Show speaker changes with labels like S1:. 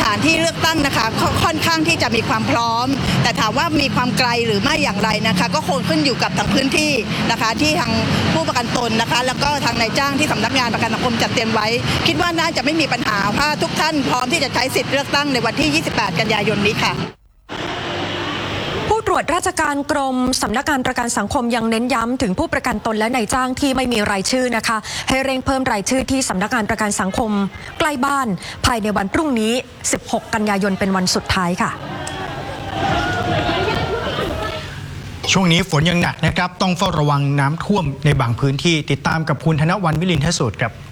S1: านที่เลือกตั้งนะคะค่อนข้างที่จะมีความพร้อมแต่ถามว่ามีความไกลหรือไม่อย่างไรนะคะก็คงขึ้นอยู่กับทางพื้นที่นะคะที่ทางผู้ประกันตนนะคะแล้วก็ทางนายจ้างที่สำนักงานประกันสังคมจัดเตรียมไว้คิดว่าน่าจะไม่มีปัญหาเพราะทุกท่านพร้อมที่จะใช้สิทธิ์เลือกตั้งในวันที่ 28 กันยายนนี้ค่ะ
S2: ผู้ตรวจราชการกรมสำนักงานประกันสังคมยังเน้นย้ำถึงผู้ประกันตนและนายจ้างที่ไม่มีรายชื่อนะคะให้เร่งเพิ่มรายชื่อที่สำนักงานประกันสังคมใกล้บ้านภายในวันพรุ่งนี้ 16 กันยายนเป็นวันสุดท้ายค่ะ
S3: ช่วงนี้ฝนยังหนักนะครับต้องเฝ้าระวังน้ำท่วมในบางพื้นที่ติดตามกับคุณธนวรรณ วิรินทร์สูตรครับ